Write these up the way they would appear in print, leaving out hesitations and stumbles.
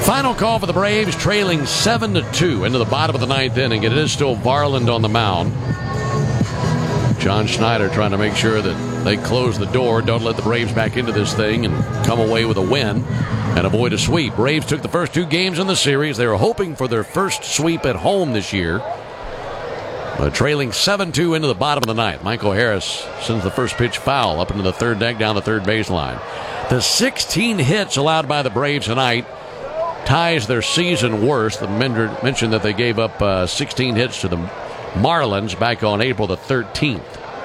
Final call for the Braves, trailing 7-2 into the bottom of the ninth inning. It is still Varland on the mound. John Schneider trying to make sure that they close the door, don't let the Braves back into this thing, and come away with a win and avoid a sweep. Braves took the first two games in the series. They were hoping for their first sweep at home this year. But trailing 7-2 into the bottom of the ninth. Michael Harris sends the first pitch foul up into the third deck down the third baseline. The 16 hits allowed by the Braves tonight ties their season worst. The mentioned that they gave up 16 hits to the Marlins back on April the 13th.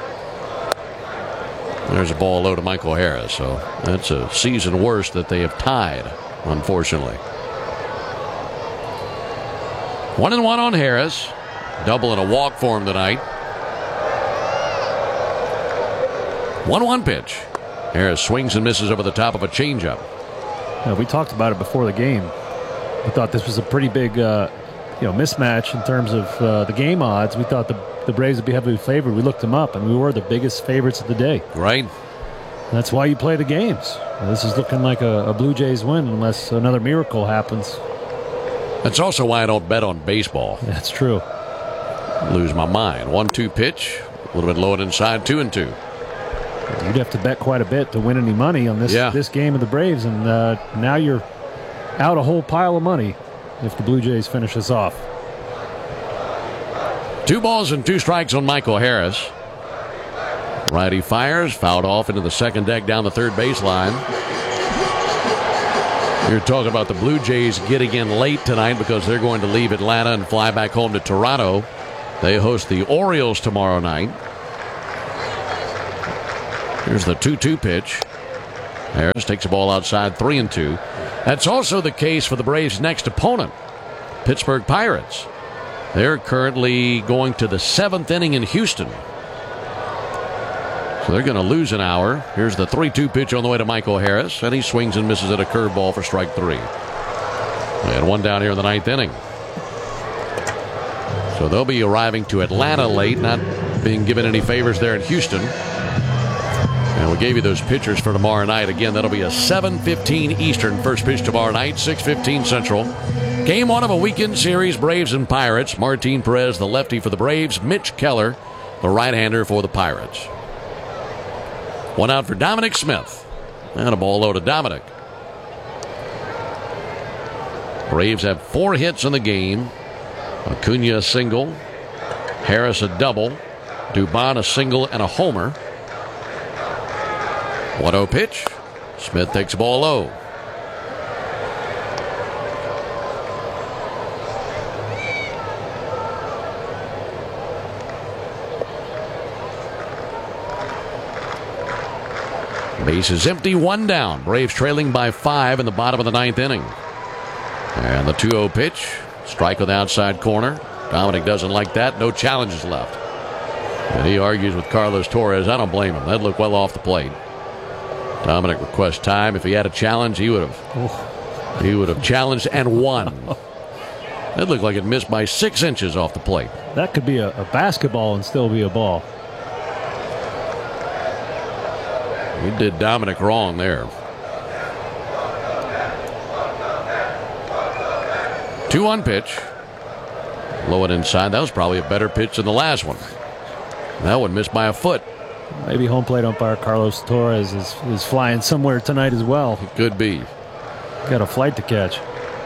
There's a ball low to Michael Harris. So that's a season worst that they have tied, unfortunately. 1-1 on Harris. Double and a walk for him tonight. 1-1 pitch. Harris swings and misses over the top of a changeup. Yeah, we talked about it before the game. We thought this was a pretty big mismatch in terms of the game odds. We thought the Braves would be heavily favored. We looked them up, and we were the biggest favorites of the day. Right. That's why you play the games. This is looking like a Blue Jays win unless another miracle happens. That's also why I don't bet on baseball. That's true. Lose my mind. 1-2 pitch. A little bit low and inside. 2-2. You'd have to bet quite a bit to win any money on this game of the Braves, and now you're out a whole pile of money if the Blue Jays finish this off. 2 balls and 2 strikes on Michael Harris. Righty fires, fouled off into the second deck down the third baseline. You're talking about the Blue Jays getting in late tonight because they're going to leave Atlanta and fly back home to Toronto. They host the Orioles tomorrow night. Here's the 2-2 pitch. Harris takes the ball outside, 3-2. That's also the case for the Braves' next opponent, Pittsburgh Pirates. They're currently going to the 7th inning in Houston. So they're going to lose an hour. Here's the 3-2 pitch on the way to Michael Harris, and he swings and misses at a curveball for strike 3. And one down here in the 9th inning. So they'll be arriving to Atlanta late, not being given any favors there in Houston. And we gave you those pitchers for tomorrow night. Again, that'll be a 7:15 Eastern first pitch tomorrow night, 6:15 Central. Game 1 of a weekend series, Braves and Pirates. Martin Perez, the lefty for the Braves. Mitch Keller, the right-hander for the Pirates. One out for Dominic Smith. And a ball low to Dominic. Braves have 4 hits in the game. Acuna a single. Harris a double. Dubon a single and a homer. 1-0 pitch. Smith takes the ball low. Base is empty, 1 down. Braves trailing by 5 in the bottom of the 9th inning. And the 2-0 pitch. Strike on the outside corner. Dominic doesn't like that. No challenges left. And he argues with Carlos Torres. I don't blame him. That looked well off the plate. Dominic requests time. If he had a challenge, he would have challenged and won. That looked like it missed by 6 inches off the plate. That could be a basketball and still be a ball. We did Dominic wrong there. 2-1 pitch. Low and inside. That was probably a better pitch than the last one. That one missed by a foot. Maybe home plate umpire Carlos Torres is flying somewhere tonight as well. It could be. Got a flight to catch.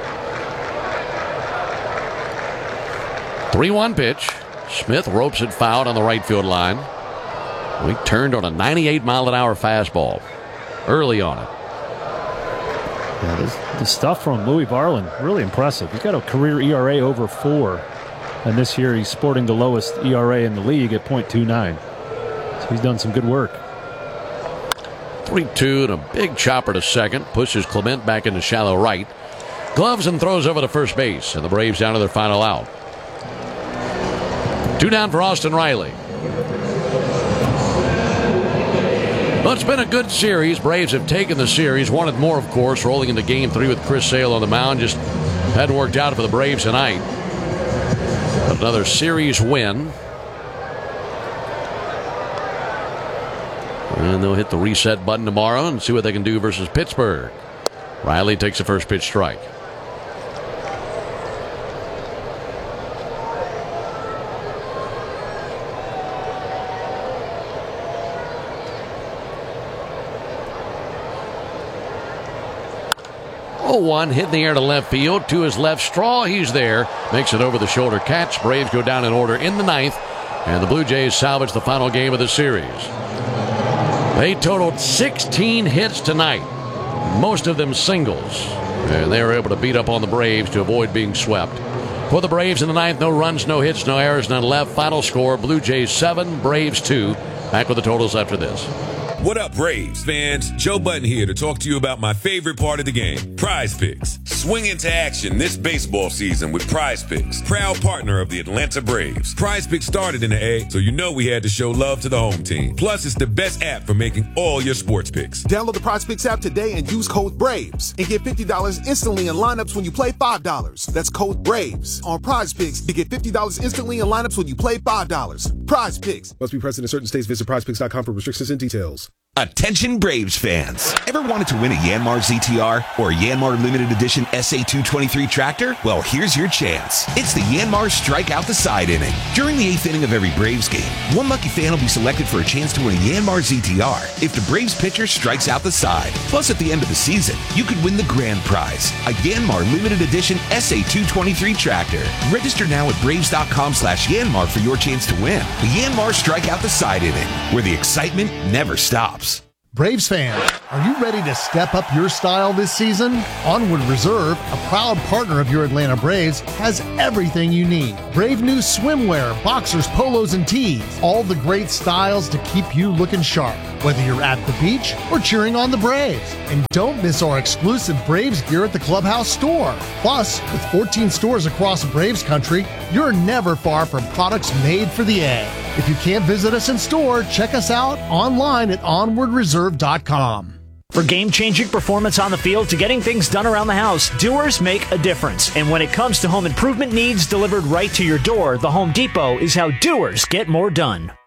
3-1 pitch. Smith ropes it fouled on the right field line. We turned on a 98-mile-an-hour fastball early on it. Yeah, the stuff from Louis Varland, really impressive. He's got a career ERA over 4. And this year he's sporting the lowest ERA in the league at .29. So he's done some good work. 3-2 and a big chopper to second. Pushes Clement back into shallow right. Gloves and throws over to first base. And the Braves down to their final out. 2 down for Austin Riley. Well, it's been a good series. Braves have taken the series. Wanted more, of course, rolling into Game 3 with Chris Sale on the mound. Just hadn't worked out for the Braves tonight. But another series win. And they'll hit the reset button tomorrow and see what they can do versus Pittsburgh. Riley takes the first pitch strike. 0-1, hit in the air to left field. To his left, Straw, he's there. Makes it over the shoulder catch. Braves go down in order in the ninth, and the Blue Jays salvage the final game of the series. They totaled 16 hits tonight, most of them singles, and they were able to beat up on the Braves to avoid being swept. For the Braves in the ninth, no runs, no hits, no errors, none left. Final score, Blue Jays 7, Braves 2. Back with the totals after this. What up, Braves fans? Joe Button here to talk to you about my favorite part of the game, Prize Picks. Swing into action this baseball season with Prize Picks, proud partner of the Atlanta Braves. Prize Picks started in the A, so you know we had to show love to the home team. Plus, it's the best app for making all your sports picks. Download the Prize Picks app today and use code BRAVES and get $50 instantly in lineups when you play $5. That's code BRAVES on Prize Picks to get $50 instantly in lineups when you play $5. Prize Picks. Must be present in certain states. Visit prizepicks.com for restrictions and details. Attention Braves fans. Ever wanted to win a Yanmar ZTR or a Yanmar Limited Edition SA223 tractor? Well, here's your chance. It's the Yanmar Strike Out the Side inning. During the 8th inning of every Braves game, one lucky fan will be selected for a chance to win a Yanmar ZTR if the Braves pitcher strikes out the side. Plus, at the end of the season, you could win the grand prize, a Yanmar Limited Edition SA223 tractor. Register now at Braves.com/Yanmar for your chance to win the Yanmar Strike Out the Side inning, where the excitement never stops. Braves fans, are you ready to step up your style this season? Onward Reserve, a proud partner of your Atlanta Braves, has everything you need. Brave new swimwear, boxers, polos, and tees. All the great styles to keep you looking sharp, whether you're at the beach or cheering on the Braves. And don't miss our exclusive Braves gear at the Clubhouse store. Plus, with 14 stores across Braves country, you're never far from products made for the A. If you can't visit us in store, check us out online at onwardreserve.com. For game-changing performance on the field to getting things done around the house, doers make a difference. And when it comes to home improvement needs delivered right to your door, the Home Depot is how doers get more done.